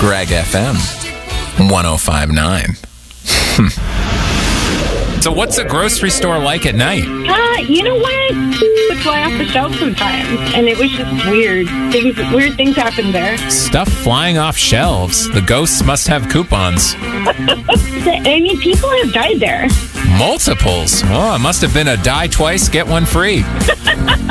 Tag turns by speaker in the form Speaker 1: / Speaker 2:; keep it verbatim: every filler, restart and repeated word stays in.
Speaker 1: Greg F M one oh five point nine. So what's a grocery store like at night?
Speaker 2: Uh, you know what? Would fly off the shelf sometimes, and it was just weird. Things, weird things happened there.
Speaker 1: Stuff flying off shelves. The ghosts must have coupons.
Speaker 2: I mean, people have died there.
Speaker 1: Multiples. Oh, it must have been a die twice, get one free.